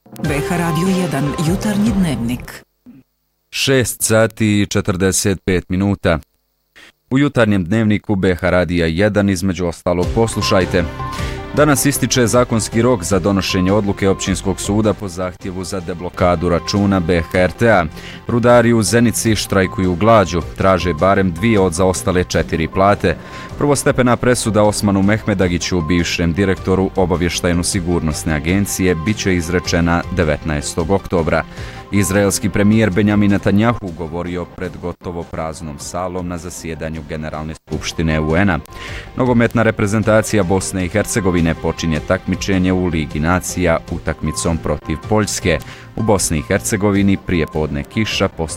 BH Radio 1, jutarnji dnevnik. 6 sati i 45 minuta. U jutarnjem dnevniku BH Radija 1 između ostalog poslušajte. Danas ističe zakonski rok za donošenje odluke Općinskog suda po zahtjevu za deblokadu računa BHRTA. Rudari u Zenici štrajkuju glađu, traže barem 2 od zaostale 4 plate. Prvostepena presuda Osmanu Mehmedagiću, bivšem direktoru Obavještajno-sigurnosne agencije, biće izrečena 19. oktobra. Izraelski premijer Benjamin Netanjahu govorio pred gotovo praznom salom na zasjedanju Generalne skupštine UN-a. Nogometna reprezentacija Bosne i Hercegovine počinje takmičenje u Ligi nacija utakmicom protiv Poljske. U Bosni i Hercegovini prije podne kiša